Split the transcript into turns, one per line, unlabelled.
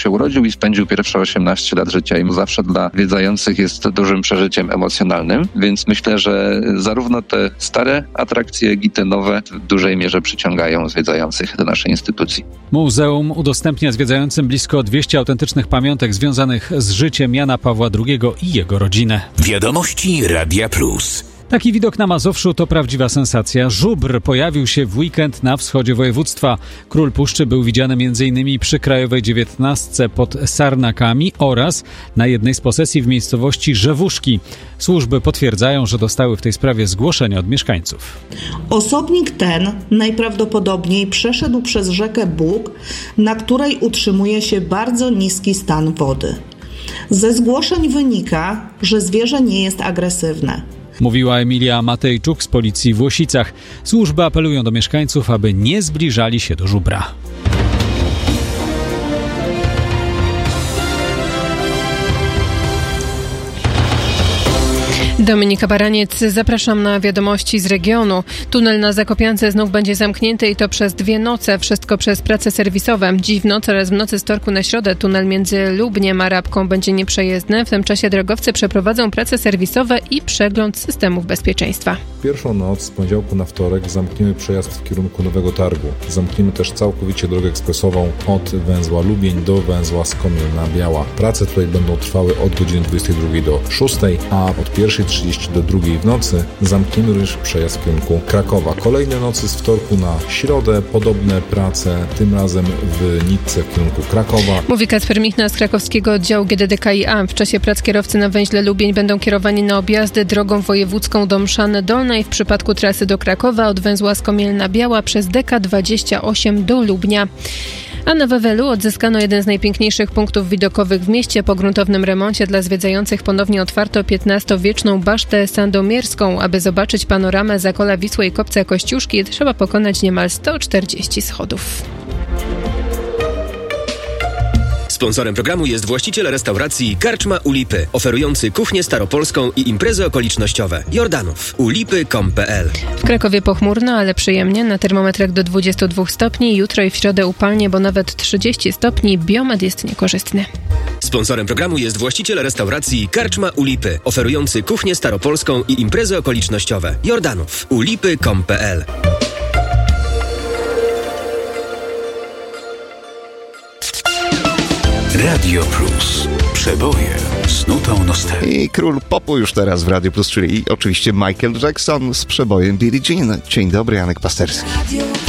się urodził i spędził pierwsze 18 lat życia i zawsze dla zwiedzających jest dużym przeżyciem emocjonalnym, więc myślę, że zarówno te stare atrakcje, jak i te nowe w dużej mierze przyciągają zwiedzających do naszej instytucji.
Muzeum udostępnia zwiedzającym blisko 200 autentycznych pamiątek związanych z życiem Jana Pawła II i jego rodzinę.
Wiadomości Radia Plus.
Taki widok na Mazowszu to prawdziwa sensacja. Żubr pojawił się w weekend na wschodzie województwa. Król Puszczy był widziany m.in. przy Krajowej 19 pod Sarnakami oraz na jednej z posesji w miejscowości Rzewuszki. Służby potwierdzają, że dostały w tej sprawie zgłoszenia od mieszkańców.
Osobnik ten najprawdopodobniej przeszedł przez rzekę Bóg, na której utrzymuje się bardzo niski stan wody. Ze zgłoszeń wynika, że zwierzę nie jest agresywne.
Mówiła Emilia Matejczuk z policji w Łosicach. Służby apelują do mieszkańców, aby nie zbliżali się do żubra.
Dominika Baraniec, zapraszam na wiadomości z regionu. Tunel na Zakopiance znów będzie zamknięty i to przez 2 noce. Wszystko przez prace serwisowe. Dziś w nocy oraz w nocy z wtorku na środę tunel między Lubniem a Rabką będzie nieprzejezdny. W tym czasie drogowcy przeprowadzą prace serwisowe i przegląd systemów bezpieczeństwa.
Pierwszą noc z poniedziałku na wtorek zamkniemy przejazd w kierunku Nowego Targu. Zamkniemy też całkowicie drogę ekspresową od węzła Lubień do węzła Skomielna Biała. Prace tutaj będą trwały od godziny 22 do 6, a od 1:30 do 2 w nocy zamkniemy również przejazd w kierunku Krakowa. Kolejne nocy z wtorku na środę, podobne prace, tym razem w Nitce w kierunku Krakowa.
Mówi Kacper Michna z krakowskiego oddziału GDDKiA. W czasie prac kierowcy na węźle Lubień będą kierowani na objazdy drogą wojewódzką do Mszany Dolnej. W przypadku trasy do Krakowa od węzła Skomielna Biała przez DK28 do Lubnia. A na Wawelu odzyskano jeden z najpiękniejszych punktów widokowych w mieście. Po gruntownym remoncie dla zwiedzających ponownie otwarto XV-wieczną basztę sandomierską. Aby zobaczyć panoramę Zakola Wisły i Kopca Kościuszki, trzeba pokonać niemal 140 schodów.
Sponsorem programu jest właściciel restauracji Karczma u Lipy, oferujący kuchnię staropolską i imprezy okolicznościowe. Jordanów. ulipy.com.pl.
W Krakowie pochmurno, ale przyjemnie. Na termometrach do 22 stopni. Jutro i w środę upalnie, bo nawet 30 stopni. Biometr jest niekorzystny.
Sponsorem programu jest właściciel restauracji Karczma u Lipy, oferujący kuchnię staropolską i imprezy okolicznościowe. Jordanów. ulipy.com.pl. Radio Plus. Przeboje z nutą nostalgii.
I król popu już teraz w Radio Plus, czyli oczywiście Michael Jackson z przebojem Billie Jean. Dzień dobry, Janek Pasterski.